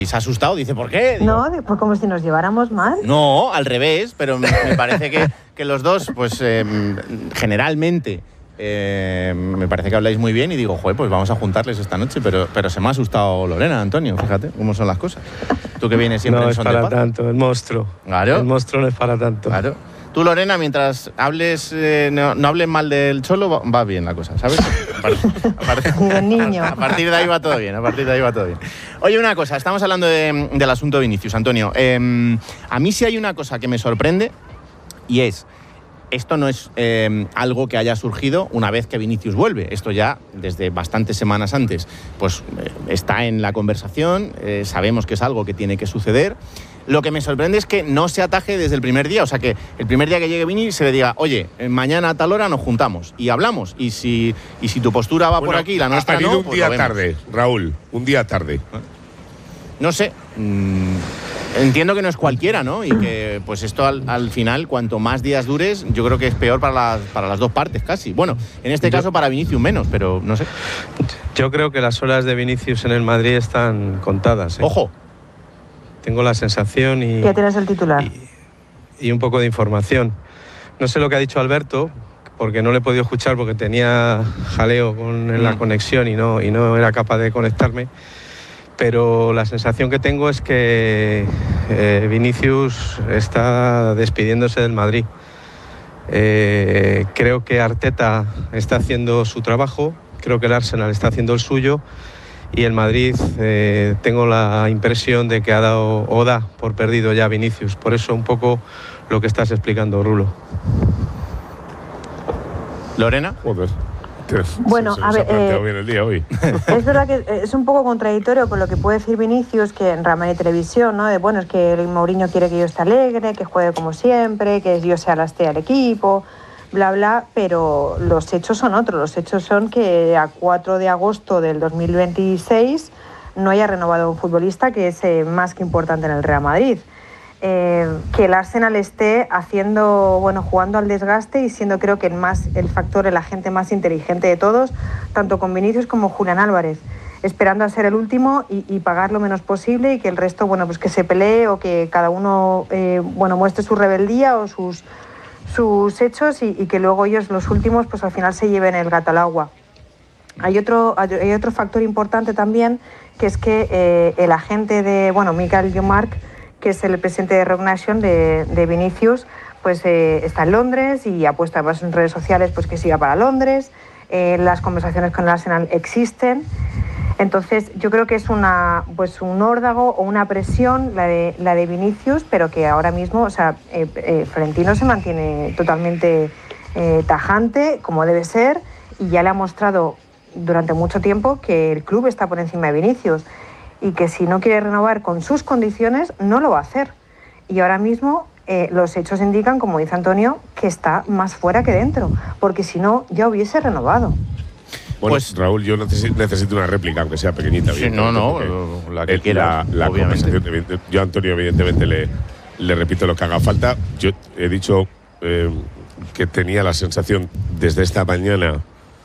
Y se ha asustado, dice, ¿por qué? Digo, No, pues como si nos lleváramos mal. no, al revés, pero me parece que los dos, pues generalmente, me parece que habláis muy bien y digo, joder, pues vamos a juntarles esta noche, pero se me ha asustado Lorena, Antonio, fíjate cómo son las cosas. Tú que vienes siempre No en es son de para paz. tanto, el monstruo. Claro. El monstruo no es para tanto. Claro. Tú, Lorena, mientras hables, no hables mal del Cholo, va bien la cosa, ¿sabes? Del niño. A partir de ahí va todo bien, Oye, una cosa, estamos hablando del asunto Vinicius, Antonio. A mí sí hay una cosa que me sorprende y es, esto no es algo que haya surgido una vez que Vinicius vuelve. Esto ya desde bastantes semanas antes, pues está en la conversación, sabemos que es algo que tiene que suceder. Lo que me sorprende es que no se ataje desde el primer día, o sea que el primer día que llegue Vini se le diga, oye, mañana a tal hora nos juntamos y hablamos, y si tu postura va por aquí y la nuestra no, un día tarde, Raúl, un día tarde. No sé, entiendo que no es cualquiera, ¿no? Y que pues esto al final, cuanto más días dures, yo creo que es peor para las dos partes casi. Bueno, en este caso para Vinicius menos, pero no sé. Yo creo que las horas de Vinicius en el Madrid están contadas. Ojo. Tengo la sensación y... Ya tienes el titular. Y un poco de información. No sé lo que ha dicho Alberto, porque no le he podido escuchar porque tenía jaleo en la conexión y no era capaz de conectarme. Pero la sensación que tengo es que Vinicius está despidiéndose del Madrid. Creo que Arteta está haciendo su trabajo, creo que el Arsenal está haciendo el suyo. Y el Madrid, tengo la impresión de que ha dado o da por perdido ya Vinicius. Por eso un poco lo que estás explicando, Rulo. ¿Lorena? Joder. Bueno, a ver, bien el día hoy. es verdad que es un poco contradictorio con lo que puede decir Vinicius, que en Real Madrid Televisión, ¿no? Bueno, es que Mourinho quiere que yo esté alegre, que juegue como siempre, que yo sea la estrella del equipo, bla, bla, pero los hechos son otros. Los hechos son que a 4 de agosto del 2026 no haya renovado un futbolista que es más que importante en el Real Madrid. Que el Arsenal esté jugando al desgaste y siendo, creo que el agente más inteligente de todos, tanto con Vinicius como Julián Álvarez, esperando a ser el último y pagar lo menos posible y que el resto, pues que se pelee o que cada uno muestre su rebeldía o sus hechos y que luego ellos, los últimos, pues al final se lleven el gato al agua. Hay otro factor importante también, que es que el agente de, Michael Yomark, que es el presidente de Rock Nation de Vinicius, pues está en Londres y ha puesto además en redes sociales pues que siga para Londres. Las conversaciones con el Arsenal existen. Entonces yo creo que es un órdago o una presión la de Vinicius, pero que ahora mismo, Florentino se mantiene totalmente tajante, como debe ser, y ya le ha mostrado durante mucho tiempo que el club está por encima de Vinicius y que si no quiere renovar con sus condiciones no lo va a hacer. Y ahora mismo los hechos indican, como dice Antonio, que está más fuera que dentro, porque si no ya hubiese renovado. Bueno, pues, Raúl, yo necesito una réplica, aunque sea pequeñita. Sí, la que quiera. La conversación, yo a Antonio, evidentemente, le repito lo que haga falta. Yo he dicho que tenía la sensación desde esta mañana,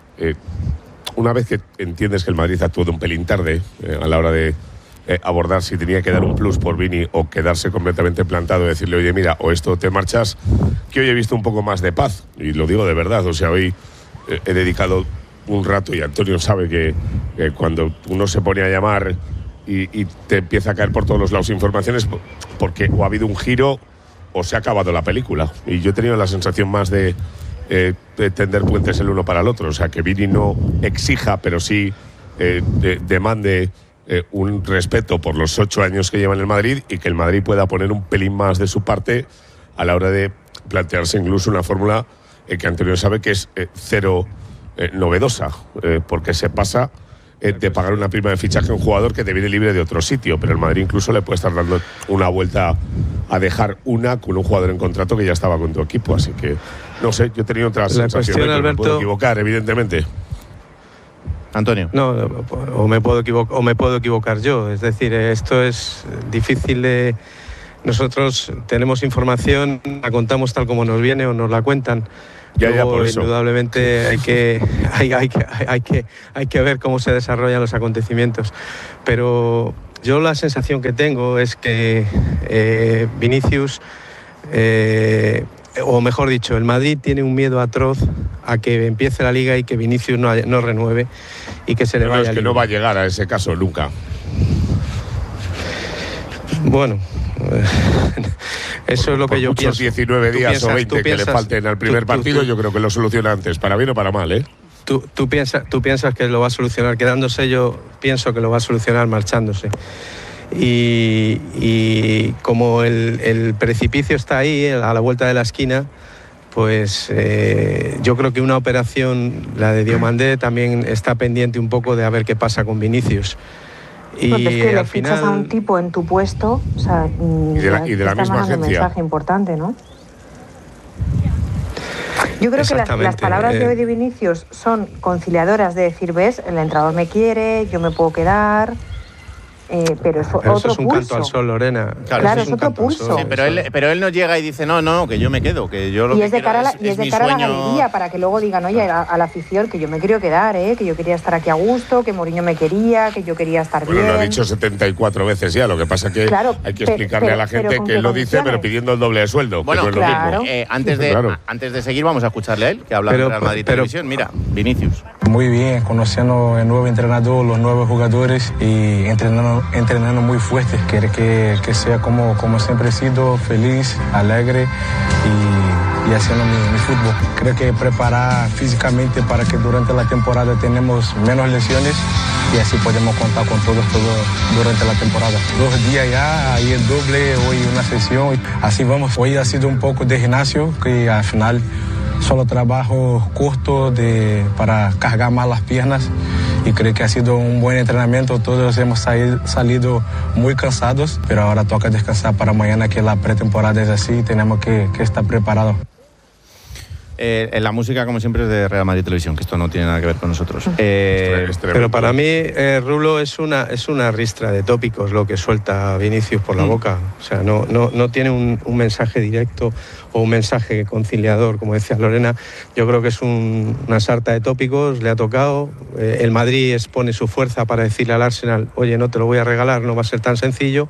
una vez que entiendes que el Madrid actuó de un pelín tarde a la hora de abordar si tenía que dar un plus por Vini o quedarse completamente plantado y decirle, oye, mira, o esto te marchas, que hoy he visto un poco más de paz. Y lo digo de verdad, o sea, hoy he dedicado un rato, y Antonio sabe que cuando uno se pone a llamar y te empieza a caer por todos los lados informaciones, porque o ha habido un giro o se ha acabado la película. Y yo he tenido la sensación más de tender puentes el uno para el otro. O sea, que Vini no exija, pero sí demande un respeto por los 8 años que lleva en el Madrid y que el Madrid pueda poner un pelín más de su parte a la hora de plantearse incluso una fórmula que Antonio sabe que es cero novedosa, porque se pasa de pagar una prima de fichaje a un jugador que te viene libre de otro sitio, pero el Madrid incluso le puede estar dando una vuelta a dejar con un jugador en contrato que ya estaba con tu equipo, así que no sé, yo he tenido otras sensaciones, que me puedo equivocar, evidentemente. Antonio. No, o me puedo equivocar yo, es decir, esto es difícil de... Nosotros tenemos información, la contamos tal como nos viene o nos la cuentan. Luego, por eso. Indudablemente hay que ver cómo se desarrollan los acontecimientos. Pero Yo la sensación que tengo es que Vinicius, o mejor dicho, el Madrid tiene un miedo atroz a que empiece la Liga y que Vinicius no renueve y que se le vaya. Es que no va a llegar a ese caso nunca. Bueno, eso es lo que yo muchos pienso. 19 días o 20 que le falten al primer partido, yo creo que lo soluciona antes, para bien o para mal, ¿eh? Tú piensas que lo va a solucionar quedándose, yo pienso que lo va a solucionar marchándose. Y como el precipicio está ahí, a la vuelta de la esquina, pues yo creo que una operación, la de Diomandé, también está pendiente un poco de a ver qué pasa con Vinicius. Y es que le al fichas final a un tipo en tu puesto, o sea, y de la misma agencia. Un mensaje importante, ¿no? Yo creo que las palabras de hoy de Vinicius son conciliadoras de decir, ves, el entrenador me quiere, yo me puedo quedar, pero es otro pulso. Eso es un canto al sol, Lorena. Claro, es otro pulso. Sí, pero él no llega y dice, no, que yo me quedo, que yo lo que quiero es mi cara a la sueño. galería, para que luego digan, oye, a la afición, que yo me quiero quedar, que yo quería estar aquí a gusto, que Mourinho me quería, que yo quería estar bien. Bueno, lo ha dicho 74 veces ya, lo que pasa que hay que explicarle a la gente que él lo dice, pero pidiendo el doble de sueldo. Bueno, que no es lo mismo. Antes de seguir, vamos a escucharle a él, que habla de Real Madrid Televisión. Mira, Vinicius. Muy bien, conociendo el nuevo entrenador, los nuevos jugadores y entrenando muy fuerte. Quiere que sea como siempre he sido, feliz, alegre y haciendo mi fútbol. Creo que preparar físicamente para que durante la temporada tenemos menos lesiones y así podemos contar con todo durante la temporada. 2 días ya, ahí el doble, hoy una sesión, así vamos. Hoy ha sido un poco de gimnasio, que al final solo trabajo corto para cargar más las piernas y creo que ha sido un buen entrenamiento. Todos hemos salido muy cansados, pero ahora toca descansar para mañana, que la pretemporada es así y tenemos que estar preparados. La música, como siempre, es de Real Madrid Televisión, que esto no tiene nada que ver con nosotros. Pero para mí, Rulo, es una ristra de tópicos lo que suelta Vinicius por la boca. O sea, no tiene un mensaje directo o un mensaje conciliador, como decía Lorena. Yo creo que es una sarta de tópicos, le ha tocado. El Madrid expone su fuerza para decirle al Arsenal, oye, no te lo voy a regalar, no va a ser tan sencillo.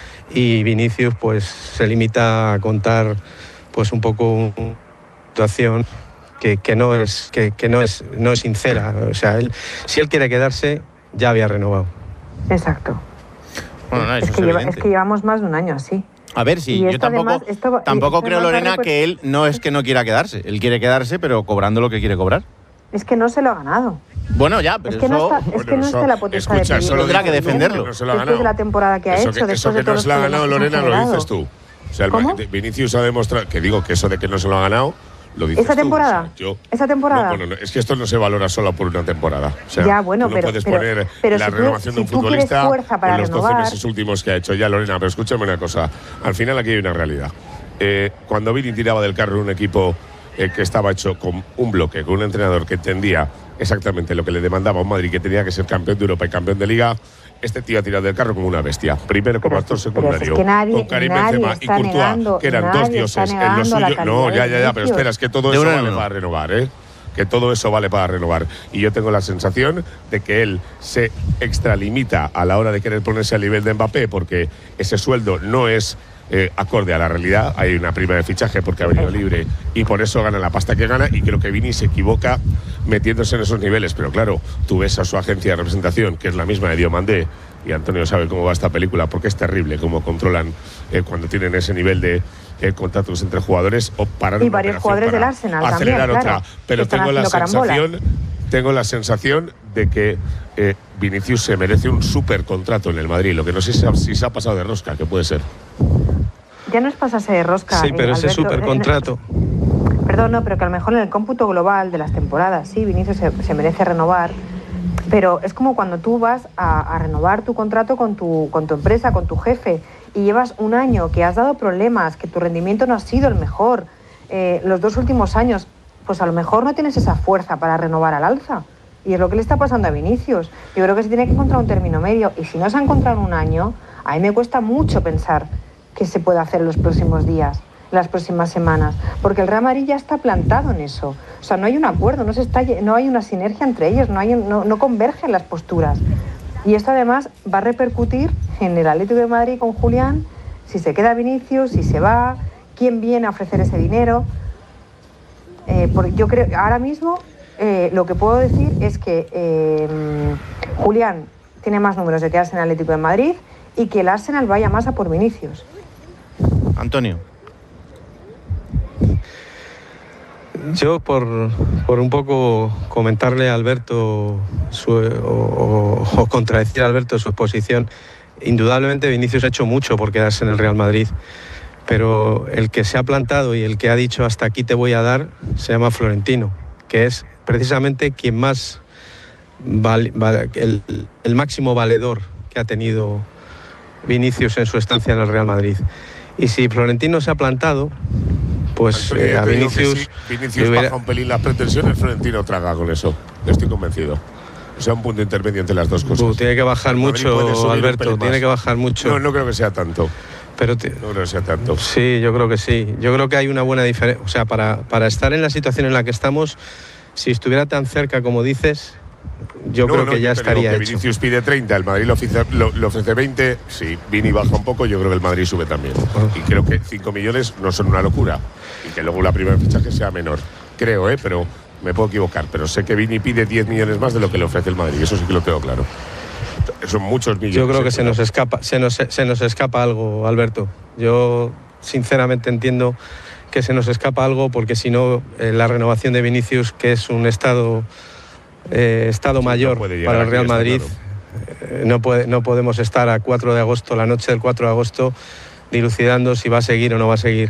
Y Vinicius pues se limita a contar pues un poco una situación que no es sincera. O sea, si él quiere quedarse, ya había renovado. Exacto. Bueno, es que llevamos más de un año así. A ver, sí, yo tampoco creo, Lorena, que él no es que no quiera quedarse. Él quiere quedarse, pero cobrando lo que quiere cobrar. Es que no se lo ha ganado. Bueno, ya, pero es que no está la potestad de pedirlo. Solo tendrá que defenderlo. Después de la temporada que ha hecho, eso que no se lo ha ganado, Lorena, lo dices tú. O sea, Vinicius ha demostrado, que digo que eso de que no se lo ha ganado, lo dices ¿Esa temporada? tú. O sea, ¿Esa temporada? No, es que esto no se valora solo por una temporada. O sea, ya, bueno, tú no puedes poner la renovación de un futbolista con los 12 meses últimos que ha hecho. Ya, Lorena, pero escúchame una cosa. Al final aquí hay una realidad. Cuando Vini tiraba del carro un equipo que estaba hecho con un bloque, con un entrenador que entendía exactamente lo que le demandaba a un Madrid, que tenía que ser campeón de Europa y campeón de Liga, este tío ha tirado del carro como una bestia. Primero como actor secundario, con Karim Benzema y Courtois, que eran dos dioses en lo suyo. No, ya, pero espera, es que todo eso vale para renovar, que todo eso vale para renovar. Y yo tengo la sensación de que él se extralimita a la hora de querer ponerse al nivel de Mbappé, porque ese sueldo no es acorde a la realidad. Hay una prima de fichaje porque ha venido libre y por eso gana la pasta que gana, y creo que Vini se equivoca metiéndose en esos niveles. Pero claro, tú ves a su agencia de representación, que es la misma de Diomandé, y Antonio sabe cómo va esta película, porque es terrible cómo controlan cuando tienen ese nivel de contratos entre jugadores, o parar y varios jugadores del Arsenal acelerar también, otra. claro, pero tengo la sensación de que Vinicius se merece un súper contrato en el Madrid. Lo que no sé si se ha pasado de rosca, que puede ser. Ya no es pasarse de rosca. Sí, pero ese supercontrato. Perdón, no, pero que a lo mejor en el cómputo global de las temporadas, sí, Vinicius se merece renovar, pero es como cuando tú vas a renovar tu contrato con tu empresa, con tu jefe, y llevas un año que has dado problemas, que tu rendimiento no ha sido el mejor, los 2 últimos años, pues a lo mejor no tienes esa fuerza para renovar al alza. Y es lo que le está pasando a Vinicius. Yo creo que se tiene que encontrar un término medio, y si no se ha encontrado en un año, a mí me cuesta mucho pensar que se puede hacer en los próximos días, las próximas semanas, porque el Real Madrid ya está plantado en eso. O sea, no hay un acuerdo, no hay una sinergia entre ellos, no convergen las posturas. Y esto además va a repercutir en el Atlético de Madrid con Julián, si se queda Vinicius, si se va, quién viene a ofrecer ese dinero. Porque yo creo que ahora mismo lo que puedo decir es que Julián tiene más números de quedarse en el Atlético de Madrid y que el Arsenal vaya más a por Vinicius. Antonio. Yo por un poco comentarle a Alberto o contradecir a Alberto su exposición, indudablemente Vinicius ha hecho mucho por quedarse en el Real Madrid, pero el que se ha plantado y el que ha dicho hasta aquí te voy a dar se llama Florentino, que es precisamente quien más el máximo valedor que ha tenido Vinicius en su estancia en el Real Madrid. Y si Florentino se ha plantado, pues a Vinicius... Si Vinicius baja un pelín las pretensiones, Florentino traga con eso. Estoy convencido. O sea, un punto intermedio entre las dos cosas. Tiene que bajar mucho, Alberto, tiene que bajar mucho. No creo que sea tanto. Pero no creo que sea tanto. Sí, yo creo que sí. Yo creo que hay una buena diferencia. O sea, para estar en la situación en la que estamos, si estuviera tan cerca como dices, yo creo que ya estaría hecho. Vinicius pide 30, el Madrid le ofrece 20. Si Vini baja un poco, yo creo que el Madrid sube también. Y creo que 5 millones no son una locura. Y que luego la primera fichaje sea menor. Creo, pero me puedo equivocar. Pero sé que Vini pide 10 millones más de lo que le ofrece el Madrid. Eso sí que lo tengo claro. Son muchos millones. Yo creo que se nos escapa algo, Alberto. Yo sinceramente entiendo que se nos escapa algo, porque si no, la renovación de Vinicius, que es un estado mayor para el Real Madrid, claro. No podemos estar a 4 de agosto, la noche del 4 de agosto, dilucidando si va a seguir o no va a seguir.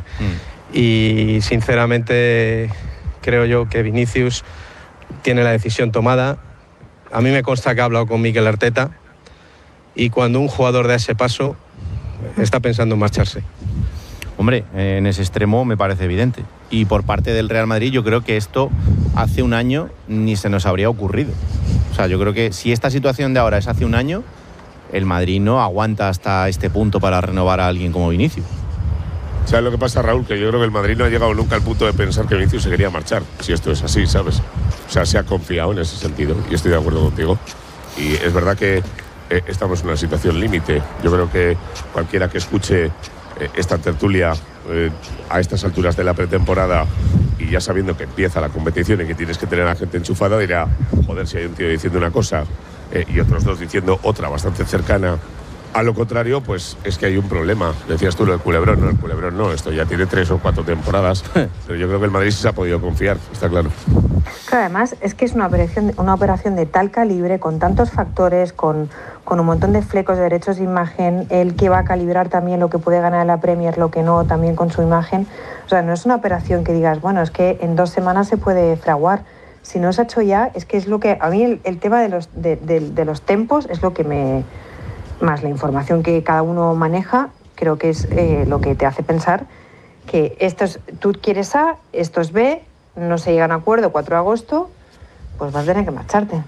Y sinceramente creo yo que Vinicius tiene la decisión tomada. A mí me consta que ha hablado con Mikel Arteta, y cuando un jugador da ese paso está pensando en marcharse. Hombre, en ese extremo me parece evidente. Y por parte del Real Madrid yo creo que esto hace un año ni se nos habría ocurrido. O sea, yo creo que si esta situación de ahora es hace un año, el Madrid no aguanta hasta este punto para renovar a alguien como Vinicius. ¿Sabes lo que pasa, Raúl? Que yo creo que el Madrid no ha llegado nunca al punto de pensar que Vinicius se quería marchar, si esto es así, ¿sabes? O sea, se ha confiado en ese sentido, y estoy de acuerdo contigo. Y es verdad que estamos en una situación límite. Yo creo que cualquiera que escuche esta tertulia a estas alturas de la pretemporada, y ya sabiendo que empieza la competición y que tienes que tener a la gente enchufada, dirá, joder, si hay un tío diciendo una cosa y otros dos diciendo otra bastante cercana a lo contrario, pues es que hay un problema. Decías tú lo del Culebrón, no, el Culebrón no, esto ya tiene 3 o 4 temporadas, pero yo creo que el Madrid sí se ha podido confiar, está claro. Claro, además es que es una operación de tal calibre, con tantos factores, con un montón de flecos de derechos de imagen, el que va a calibrar también lo que puede ganar la Premier, lo que no, también con su imagen. O sea, no es una operación que digas, bueno, es que en 2 semanas se puede fraguar. Si no se ha hecho ya, es que es lo que... A mí el tema de los tempos es lo que me... Más la información que cada uno maneja, creo que es lo que te hace pensar que tú quieres A, esto es B, no se llega a un acuerdo 4 de agosto, pues vas a tener que marcharte.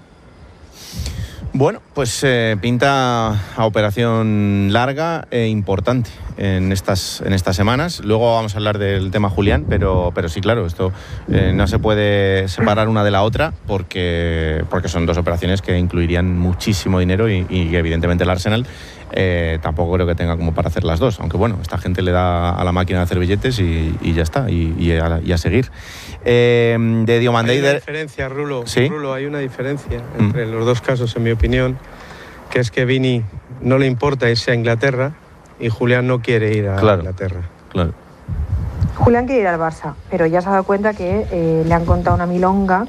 Bueno, pues pinta a operación larga e importante en estas semanas. Luego vamos a hablar del tema Julián, pero sí, claro, esto no se puede separar una de la otra porque son 2 operaciones que incluirían muchísimo dinero y evidentemente el Arsenal tampoco creo que tenga como para hacer las 2, aunque bueno, esta gente le da a la máquina de hacer billetes y ya está, y a seguir. De Diomande. Hay una diferencia, Rulo. ¿Sí? Rulo, hay una diferencia entre los 2 casos, en mi opinión, que es que Vini no le importa irse a Inglaterra y Julián no quiere ir a Inglaterra. Claro. Julián quiere ir al Barça, pero ya se ha dado cuenta que le han contado una milonga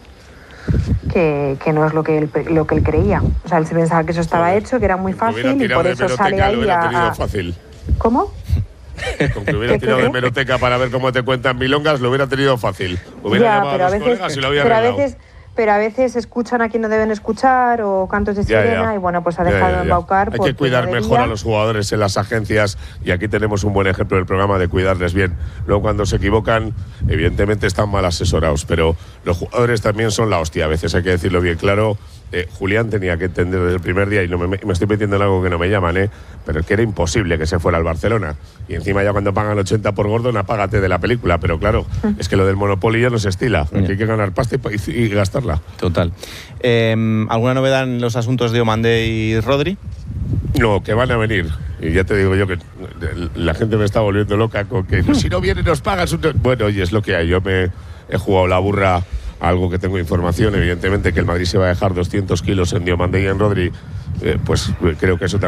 que no es lo que él creía. O sea, él se pensaba que eso estaba hecho, que era muy fácil y por eso sale ahí a... Fácil. ¿Cómo? Con que hubiera tirado de hemeroteca para ver cómo te cuentan milongas, lo hubiera tenido fácil. Hubiera llamado a los colegas y lo había arreglado. Pero a veces escuchan a quien no deben escuchar o cantos de sirena y bueno, pues ha dejado de embaucar. Hay que cuidar mejor a los jugadores en las agencias y aquí tenemos un buen ejemplo del programa de cuidarles bien. Luego cuando se equivocan, evidentemente están mal asesorados, pero los jugadores también son la hostia. A veces hay que decirlo bien claro Julián tenía que entender desde el primer día, y no me estoy metiendo en algo que no me llaman, pero es que era imposible que se fuera al Barcelona. Y encima ya cuando pagan 80 por Gordon, apágate de la película. Pero claro, es que lo del Monopoly ya no se estila. Aquí hay que ganar pasta y gastarla. Total. ¿Alguna novedad en los asuntos de Omandé y Rodri? No, que van a venir. Y ya te digo yo que la gente me está volviendo loca con que si no viene nos pagas. Bueno, oye, es lo que hay. Yo me he jugado la burra a algo que tengo información. Evidentemente que el Madrid se va a dejar 200 kilos en Diomandé y en Rodri. Pues creo que eso también